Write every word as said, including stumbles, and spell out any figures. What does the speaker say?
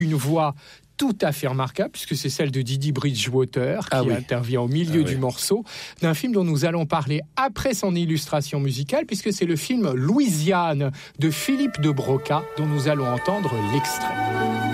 une voix tout à fait remarquable, puisque c'est celle de Didi Bridgewater, qui ah oui. intervient au milieu ah du oui. morceau, d'un film dont nous allons parler après son illustration musicale, puisque c'est le film Louisiane de Philippe de Broca, dont nous allons entendre l'extrait.